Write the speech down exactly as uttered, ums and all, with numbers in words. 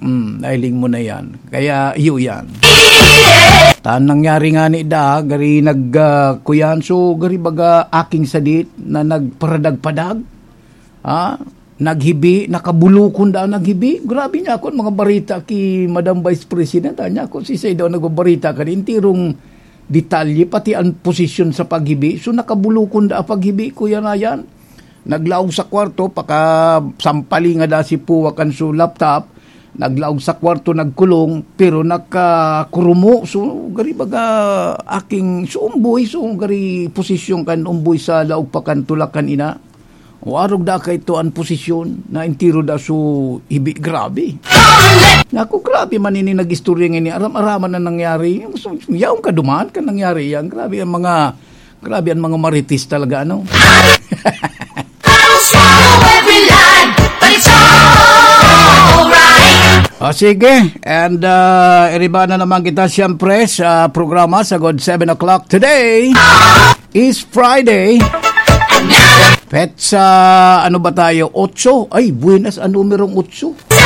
Mm, nailing mo na yan. Kaya, iyo yan. Taan nangyari nga ni da, gari nagkuyan, uh, so gari baga aking sadit na nagparadag-padag, ha? Naghibi, nakabulukon da naghibi. Grabe niya ako, mga barita ki Madam Vice President, niya ako, si Say daw nagbabarita ka rin, tirong detalye, pati ang posisyon sa paghibi. So nakabulukon da paghibi, kuya na yan. Naglaog sa kwarto, paka sampali nga da si Puwakan so laptop, naglaog sa kwarto, nagkulong, pero nakakurumo. So, gari baga aking suumboy, so gari posisyon kan umboy sa laog pa kan tulakan ina. O arog da kay to an posisyon, na intiro da so hibi, grabe. Naku, grabe man ini nag-istorya nga ni aram-araman na nangyari. So, yaong kadumaan ka nangyari yan. Grabe ang mga, grabe ang mga maritis talaga, ano? O oh, sige, and uh, iriba na naman kita siyempre sa programa sa God seven o'clock. Today is Friday. Petsa, ano ba tayo? Otso. Ay, buenas ang numerong otso.